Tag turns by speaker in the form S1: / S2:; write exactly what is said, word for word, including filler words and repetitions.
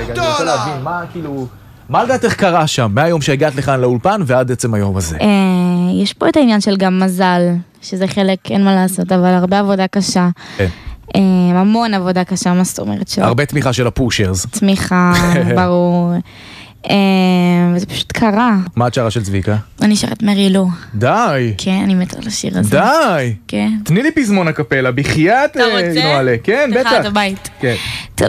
S1: אני רוצה להבין, מה כאילו... מה לדעתך קרה שם, מהיום שהגעת לכאן לאולפן ועד עצם היום הזה?
S2: יש פה את העניין של גם מזל, שזה חלק, אין מה לעשות, אבל הרבה עבודה קשה.
S1: כן.
S2: המון עבודה קשה, מה זאת אומרת שלא?
S1: הרבה תמיכה של הפושרס.
S2: תמיכה, ברור. וזה פשוט קרה.
S1: מה את שרה של צביקה?
S2: אני שרת מרילו.
S1: די.
S2: כן, אני מתה על השיר הזה.
S1: די.
S2: כן.
S1: תני לי פזמון הקפלה, בחייאת נועלה. כן, בטח.
S2: סליחה, את הבית.
S1: כן.